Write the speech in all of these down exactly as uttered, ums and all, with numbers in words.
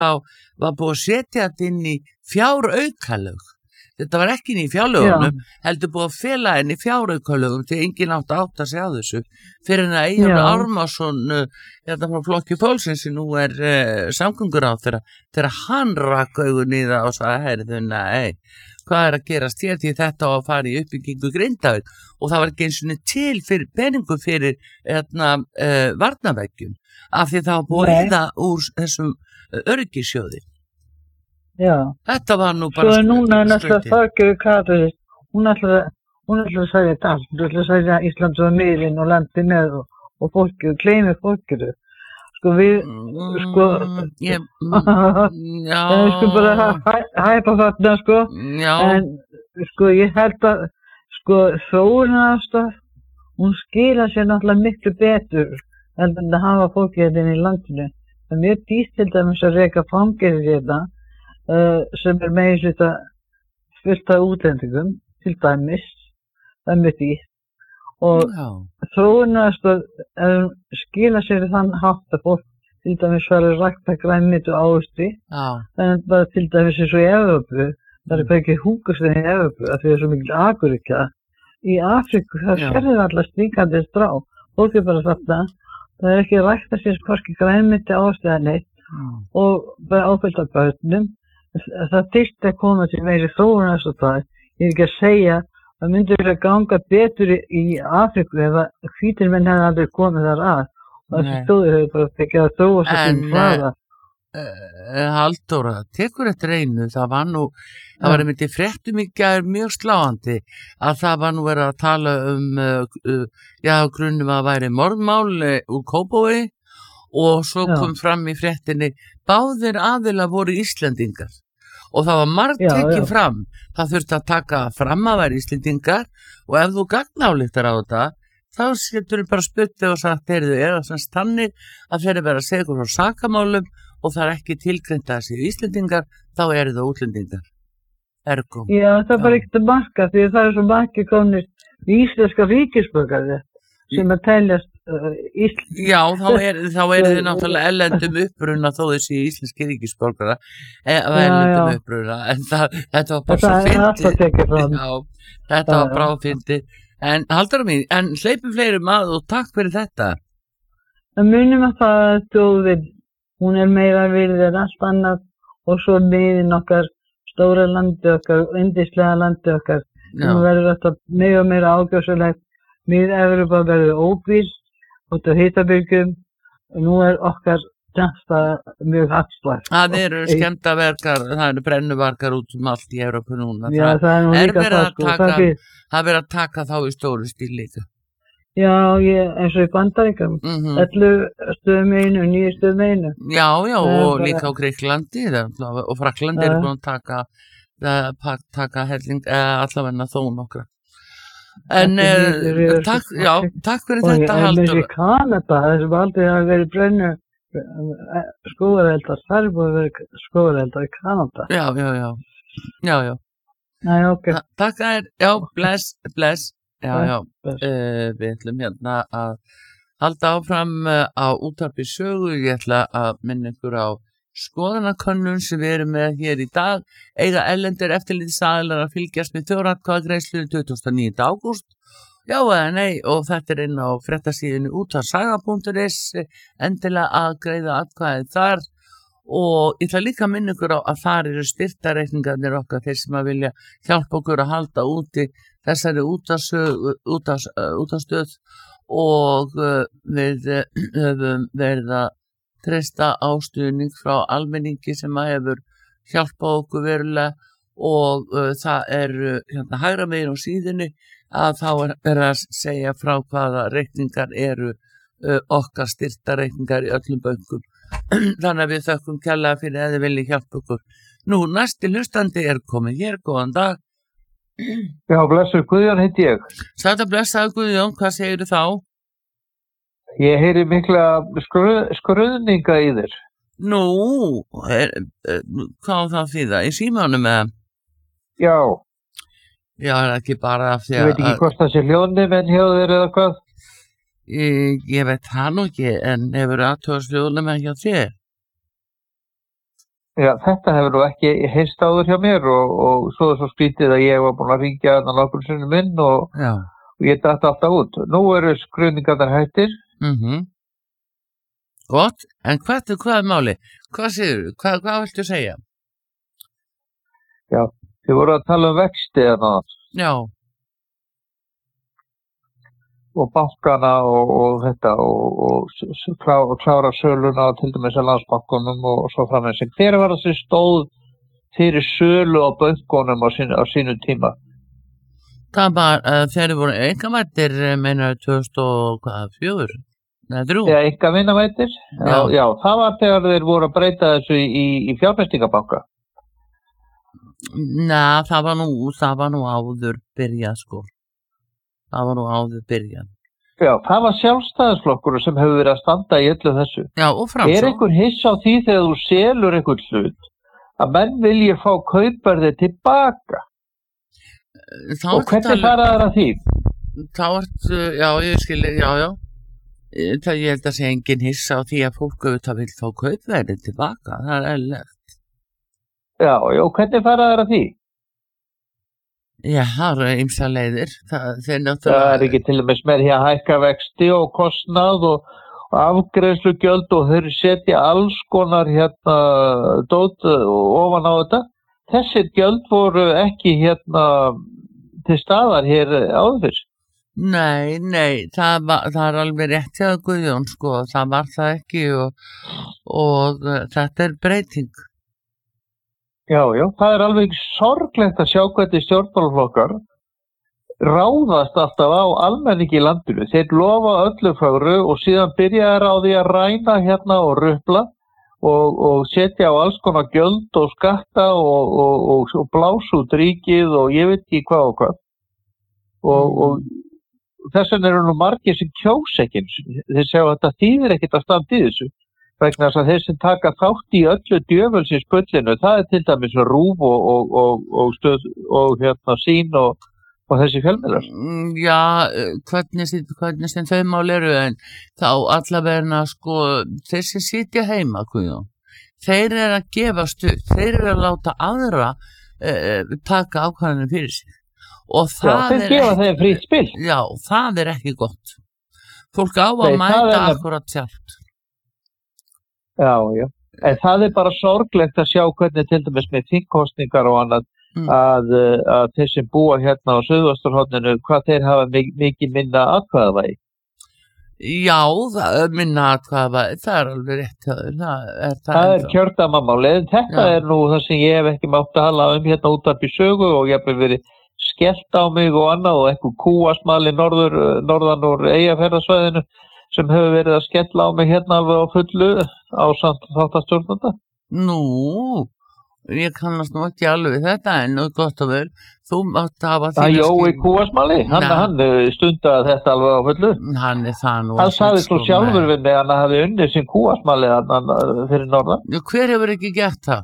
þá var búið að setja þetta inn í fjáraukalög. Þetta var ekki inn í fjárlögunum, heldur búið að fela inn í fjáraukalögum því enginn átt að átta sig á þessu fyrir en að Eyjólfur Ármannsson þetta frá Flokki Pálsins sem nú er uh, samgönguráðherra þegar hann rak augun í það og sagði heyrðu nei, hvað er að gerast hér því þetta á að fara í uppbyggingu Grindavík og það var ekki eins og til fyrir peningu fyrir hérna, uh, varnarveggjum af því það var búið eða úr þessum uh, öryggisjóði. Já. Þetta var nú bara svo núna er náttúrulega Þorgerður Katrín hún ætlar hún ætlar að segja þetta allt hún ætlar að segja Ísland og miðlinn og landi með og, og fólkið, kleimir fólkið sko við sko mm, ég, mm, já við sko bara hæ, hæpa þarna sko já. En sko ég held að sko þróunaraðstoð hún skila sér náttúrulega miklu betur en að hafa fólkið þetta inn í landinu það er mjög dýrt til dæmis að reka fangelsi þetta Uh, sem er megin hluta fullt af útlendingum til dæmis það er mjög dýrt og þróunaraðstoð skila sér þann hátt að fólk til dæmis farið rækta grænmeti og ávexti en bara til dæmis eins og í Evrópu það er bara ekki húkastin í Evrópu af því það er svo mikil akurykja í Afríku það skerðir allar stíkandi strá fólk er bara þarna það er ekki rækta sér hvorki grænmeti ávexti eða neitt Já. Og bara áfyllt af börnum það þyrfti að koma til meiri þróunaraðstoð ég er ekki að segja það myndi verið að ganga betur í Afríku ef að hvítir menn hefði aldrei komið þar að og þessi stóði hefur bara tekið að þróa sér til hraða uh, Halldóra, tekur þetta reynu það var nú, það ja. Var einmitt í fréttum í gær mjög sláandi að það var nú verið að tala um uh, uh, já, grunnum að væri morðmál uh, úr Kópavogi og svo já. Kom fram í fréttinni báðir aðila voru Íslendingar og það var margt tekið fram það þurfti að taka fram að vera Íslendingar og ef þú gagnálíktar á þetta þá getur þú bara spurt og sagt er það semst þannig að þeir eru verið að segja ykkur frá sakamálum og það er ekki tilgreint að séu Íslendingar þá eru það útlendingar ergo Já það er bara ekkert að marka því það er svo margir komnir íslenska ríkisborgari sem að teljast uh, Ísland. Já, þá er, þá er þið náttúrulega ellendum uppruna þó þessi íslenski ríkisborgara eða ellendum uppruna en það, þetta var bara þetta svo fyndið. Já, þetta var bara fyndið. En Halldóra mín, en hleypum fleiri maður og takk fyrir þetta. Það munum að það að þjóðin, hún er meira virðið en allt annað og svo miðin okkar stóra landi okkar, yndislega landi okkar, sem verður þetta meira og meira ágjöfsulegt. Mið Evrópa verður óbýr út af hitabylgjum og nú er okkar tjánsta mjög hatslægt. Það eru skemmtaverkar, það eru brennuvarkar út um allt í Evrópu núna. Já, það er nú líka það sko. Það er verið að taka þá í stóru stíl líka. Já, ég, eins og í Bandaríkjum, mm-hmm. ellefu stöðum einu, níu stöðum einu. Já, já, og bara... líka á Gríklandi og Fraklandi eru búin að taka, taka helling, allavegna þó nokkra. En uh, takk, já, takk fyrir og þetta Halldóra. Og ég er Kanada, þessum aldrei hafa verið brennu skógareldar, það er búin að vera skógareldar í Kanada. Já, já, já, já, já. Næ, ok. Ta takk þær, já, bless, bless, já, já, bless. Uh, við ætlum hérna að halda áfram uh, á útvarpi sögu, ég ætla að minna ykkur á skoðanakönnun sem við erum með hér í dag eiga erlendir eftirlitsaðilar að fylgjast með þjóðaratkvæðagreiðslu tuttugasta og níunda ágúst já eða nei og þetta er inn á fréttasíðunni útvarpssaga punktur is endilega að greiða atkvæðið þar og ég ætla líka að minna ykkur á að þar eru styrktareikningarnir okkar þeir sem að vilja hjálpa okkur að halda úti þessari útvarpsstöð og uh, við höfum uh, verið að treysta ástuðning frá almenningi sem að hefur hjálpað okkur verulega og uh, það er uh, hérna hægra megin á síðunni að þá er verið að segja frá hvaða reikningar eru uh, okkar styrta reikningar í öllum bönkum. Þannig að við þökkum kærlega fyrir að þið viljið hjálpa okkur. Nú, næsti hlustandi er komið hér, góðan dag. Já, blessur, Guðjón heiti ég. Sætt að blessaðu Guðjón, hvað segirðu þá? Ég heyri mikla skruð, skruðninga í þér. Nú, er, er, hvað á það þýða? Í símanum eða? Já. Já, er ekki bara af því að... Ég veit ekki hvort það sé hljóðnum en hjá þér eða hvað? Ég, ég veit það nú ekki, en hefur aðtöðast hljóðnum en hjá þér? Já, þetta hefur nú ekki heyrst áður hjá mér og, og svo er svo skrítið að ég var búin að ringja þarna nokkur sinnum inn og, Já. og ég datt alltaf út. Nú eru skruðningarnar hættir. Mhm. Gott, en hvað, hvað er máli? Hvað segir, hvað, hvað viltu segja? Já, þið voru að tala um vexti þarna Já, og bankana og, og þetta og, og, s- klá, og klára söluna til dæmis að landsbankunum og svo framins. Hver var það sem stóð fyrir sölu á bankunum á, sín, á sínu tíma? það var, uh, þeir voru einkavættir, meina, tvö þúsund og fjögur, neða þrjú. Eða enga vinnavættir? Já. Já. já, það var þegar þeir voru að breyta þessu í, í, í fjárfestingabanka. Nei, það var nú, það var nú áður byrjað, sko. Það var nú áður byrjað. Já, það var sjálfstæðisflokkur sem hefur verið að standa í öllu þessu. Já, og Er Framsókn. einhver hiss á því þegar þú selur einhvern hlut að menn vilji fá kaupverðið tilbaka? Þá Og ertu hvernig alveg- fara þær að því? Þá ert, uh, já, ég skilji, já, já. Eh, Það ég held að sé engin hissa á því að fólk auðvitað vil fá kaupverðið tilbaka. Það er eðlilegt. Já, já, hvernig fara þær að því? Já, það eru ýmsa leiðir. Það, þeir Það náttúrulega... er ekki til og með með því að hækka vexti og kostnað og, og afgreiðslugjöld og þeir setja alls konar hérna dót uh, ofan á þetta. Þessir gjöld voru ekki hérna til staðar hér áður fyrr. Nei, nei, það, var, það er alveg rétt hjá Guðjón, sko, það var það ekki og, og uh, þetta er breyting. Já, já, það er alveg sorglegt að sjá hvernig stjórnmálaflokkar ráðast alltaf á almenningi í landinu. Þeir lofa öllu fögru og síðan byrja þeir á því að ræna hérna og rupla og, og setja á alls konar gjöld og skatta og, og, og, og blása út ríkið og ég veit ekki hvað og hvað. Og, og þess vegna eru nú margir sem kjósa ekki. Þeir sjá að þetta þýðir ekkert að standa í þessu. Vegna þess að þeir sem taka þátt í öllu djöfulsins bullinu, það er til dæmis RÚV og, og, og, og, stöð, og hérna sín og, og þessi fjölmiðlar. Mm, Já, eh, hvernig, sem- hvernig sem þau mál eru en þá allavegna, sko, þeir sem sitja heima, Guðjón, þeir eru að gefa stuð, þeir eru að láta aðra uh, taka ákvæðinu fyrir sig. Og Já, það þeir er gefa ekki, þeim frítt spil. já, það er ekki gott. Fólk á að Nei, það mæta er nefn- akkurat sjálft. Já, já. En það er bara sorglegt að sjá hvernig til dæmis með þingkostningar og annað Mm. að, uh, að þeir sem búa hérna á Suðvesturhorninu, hvað þeir hafa mik- mikið minna atkvæðavægi. Já, það er minna atkvæða, það er alveg rétt hjá þér, það er það Það er ennþá. kjördæmamálið, en þetta Já. er nú það sem ég hef ekki mátt að hala um hérna út af í sögu og ég hef verið skellt á mig og annað og eitthvað kúasmali norður, norðan úr Eyjafjarðarsvæðinu sem hefur verið að skella á mig hérna alveg á fullu á samt þáttastjórnanda. Nú, ég kannast nú ekki alveg við þetta en nú gott og vel, þú mátt hafa Það þína Jói skil- kúasmali, hann, Nei. hann eh, stundaði þetta alveg á fullu. Hann er það nú. Hann að sagði sko, svo sjálfur með- við mig að hann hafi unnið sem kúasmali hann fyrir norðan. Já, hver hefur ekki gert það?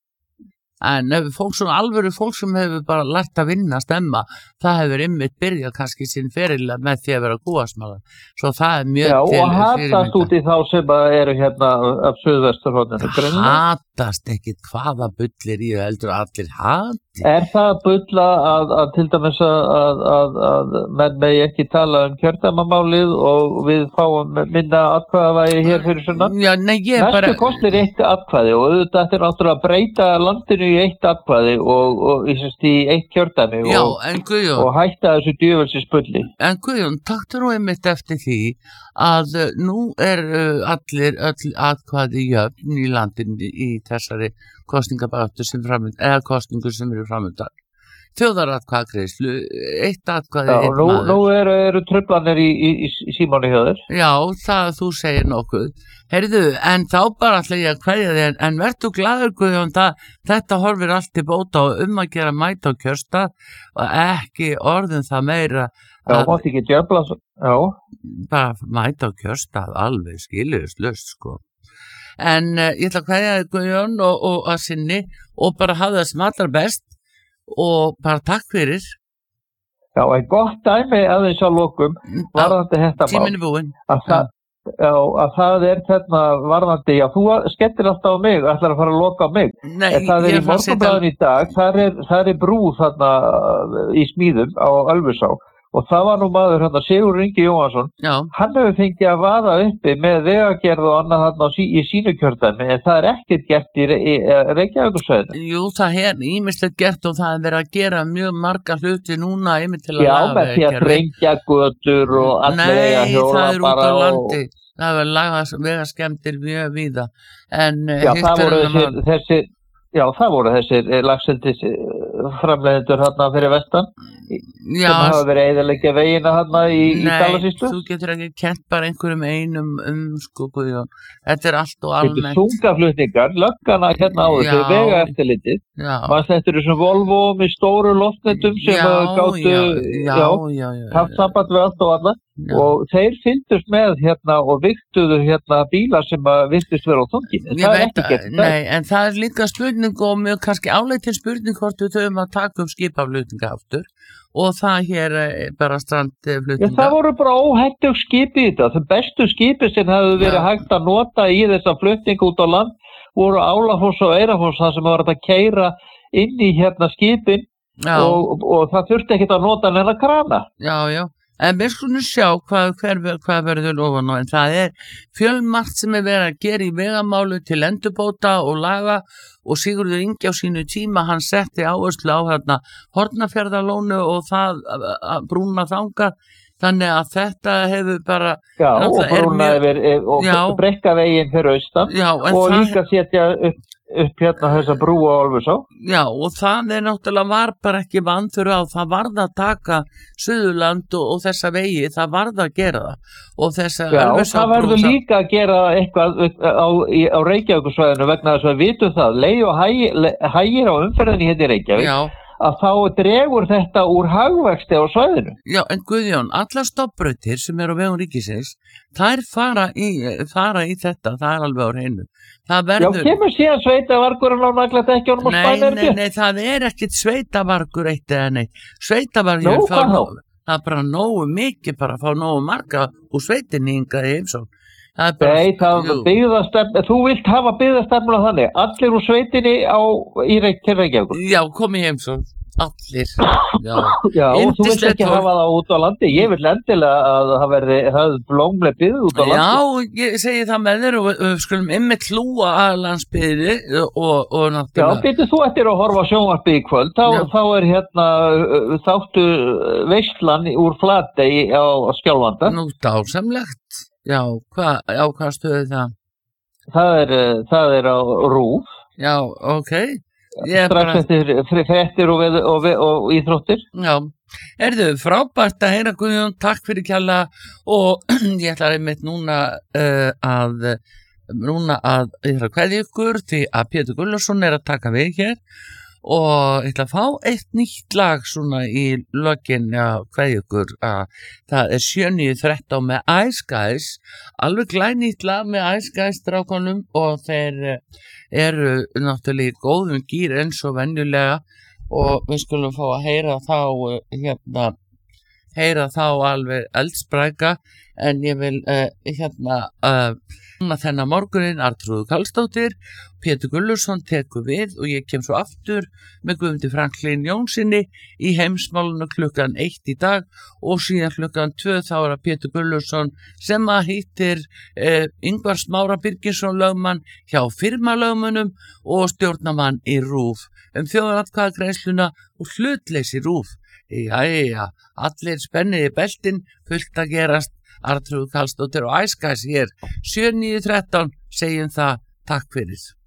En ef fólk svona alvöru fólk sem hefur bara lært að vinna að stemma, það hefur ymmit byrjað kannski sinn ferila með því að vera kúasmála. Svo það er mjög Já, til og hatast út fyrirmyndar. í þá sem að eru hérna af Suðvesturhorninu. greinilega. Hatast ekkit hvaða bullir í heldur að allir hati. Er það að bulla að, að til dæmis að, að, að, að menn megi ekki tala um kjördæmamálið og við fáum minna atkvæðavægi hér fyrir sunnan? Já, nei, ég Næstu bara... kostir eitt atkvæði og auðvitað þetta er náttúrulega að breyta landinu í eitt atkvæði og, og í, sérst, í eitt kjördæmi Já, og, en Guðjón, og hætta þessu djöfelsins bulli. En Guðjón, taktu nú einmitt eftir því að uh, nú er uh, allir, öll atkvæði jöfn í landinu í þessari kostningabaráttu sem framöndan, eða kostningur sem eru framöndan. Þjóðaratkvæðagreiðslu, eitt atkvæði, Já, einn nú, maður. nú eru, eru truflanir í, í, í, í símáni hjá þér. Já, það þú segir nokkuð. Heyrðu, en þá bara ætla ég að kveðja þér, en vertu glaður Guðjón, það, þetta horfir allt til bóta og um að gera mæta á kjörstað og ekki orðum það meira Já, að mátti ekki djöfla. svo- Já, bara mæta á kjörstað alveg skiljuðuslaust sko. En uh, ég ætla að kveðja þér Guðjón og, og að sinni og bara hafa það sem allra best og bara takk fyrir. já, en gott dæmi aðeins á lokum varðandi þetta mál. Tíminn er búinn. Að það, Já, að það er þarna varðandi, já, þú skettir alltaf á mig, ætlar að fara að loka á mig. Nei, en það er ég í er að setja- Morgunblaðinu í dag, þar er, þar er brú þarna í smíðum á Ölfusá og það var nú maður hérna Sigur Ingi Jóhannsson, Já, hann hefur fengið að vaða uppi með vegagerð og annað þarna á sí, í sínu kjördæmi, en það er ekkert gert í, í, í Reykjavíkursvæðinu. jú, það er ýmislegt gert og það er verið að gera mjög marga hluti núna einmitt til að Já, laga með því að vegakerfið. þrengja götur og allir eiga Nei, hjóla það er út bara á og- landi. Það er lagað vegaskemmtir mjög víða. En eh, Já, hitt það er voru annað mál. þessir, þessir, já, það voru þessir lagseldis framleiðendur hérna fyrir vestan Já, sem hafa verið eyðileggja vegina hérna í, í nei, Dalasýslu. þú getur ekki kent bara einhverjum einum um sko Guðjón. Þetta er allt og Þetta er almennt. þungaflutningar, löggana hérna áður Já. fyrir vega eftirlitið. Já, Maður þetta þessum Volvo með stóru loftnetum sem já, gátu já, já, já, já, haft samband við allt og alla já. og þeir fylgdust með hérna og viktuðu hérna bíla sem að virtust vera á þungi. En Ég það er veit ekki að, gert í dag. nei, en það er líka spurning og mjög kannski áleitin spurning hvort við þurfum að taka um skipaflutninga aftur og það hér er bara Já, strandflutninga. það voru bara óhættug skipi í þetta. Það bestu skipi sem hefðu verið Já. hægt að nota í þessa flutning út á land voru Álafoss og Eirafoss það sem var hægt að keyra inn í hérna skipin Já, og, og það þurfti ekkert að nota neina krana. já, já. En við skulum sjá hvað, hver, hvað verður ofan á, en það er fjölmargt sem er verið að gera í vegamálu til endurbóta og laga og Sigurður Ingi á sínu tíma, hann setti áherslu á hérna Hornafjarðarlónu og það að, að brúna þangað, þannig að þetta hefur bara, Já, og náttúrulega er brúna mjög- yfir og Já. brekka veginn fyrir austan já, en og það, líka setja upp, upp hérna þessa brú á Ölfusá. já, og það er náttúrulega var bara ekki vanþur á, það varð að taka Suðurland og, og þessa vegi, það varð að gera það og þessa Já, og Ölfusárbrú, það verður það- líka að gera eitthvað á, í- á Reykjavíkursvæðinu vegna þess að við vitum það, leið og hægir, hægir á umferðinni hérna í Reykjavík, Já, að þá dregur þetta úr hagvexti á svæðinu. já, en Guðjón, allar stofnbrautir sem eru á vegum ríkisins, þær fara í, fara í þetta, það er alveg á hreinu. Það Já, verður... kemur síðan sveitavargurinn á naglat ekki honum og Nei, spænir nei, nei, það er ekkit sveitavargur eitt eða neitt. Sveitavargur Nú, er fá hvað þá? nógu, það er bara nógu mikið bara að fá nógu marga úr sveitinni hingað í heimsókn. Það er bara... Nei, það jú. byggðastefn, þú vilt hafa byggðastefnuna þannig, allir úr sveitinni á, í Reykjavík, til Reykjavíkur. Já, kom í heimsókn, allir. Já, Já, og þú vilt Yndislegt ekki fólk. hafa það út á landi, ég vil endilega að það verði, það er blómlega byggð út á landi. Já, ég segi það með þér og við við skulum ymmið hlúa að landsbyðri og, og Já, náttúrulega... býttu þú eftir að horfa á sjónvarpið í kvöld, þá, Já. þá er hérna uh, þáttu veislan úr Flatey á, á Skjálfanda, Nú, dásamlegt. Já, hvað, já, hvað stöðu það? það er, uh, það er á RÚV, Já, ok. Ég er strax bara... eftir fr- fréttir og, veð- og, veð- og íþróttir. Já, erðu, frábært að heyra Guðjón, takk fyrir kjalla og ég ætla einmitt núna uh, að núna að ég ætla að kveðja ykkur því að Pétur Gullarsson er að taka við hér og ég ætla að fá eitt nýtt lag svona í lokin að kveðja ykkur að það er sjö níu þrettán með Ice Guys, alveg glænýtt lag með Ice Guys strákonum og þeir eh, eru náttúrulega í góðum gýr eins og venjulega og við skulum fá að heyra þá uh, hérna heyra þá alveg eldspræka en ég vil uh, hérna uh, þennan morgunin Arnþrúður Karlsdóttir, Pétur Gullarsson tekur við og ég kem svo aftur með Guðmundi Franklín Jónssoni í heimsmálunu klukkan eitt í dag og síðan klukkan tvö þá er að Pétur Gullarsson sem að hittir uh, Ingvar Smára Birgisson lögmann hjá firmalögmunum og stjórnamann í RÚV um þjóðaratkvæðagreiðsluna og hlutleysi RÚV. Jæja, allir spennið í beltin, fullt að gerast. Arnþrúður Karlsdóttir og Ice Guys hér sjö níu þrettán, segjum það, takk fyrir.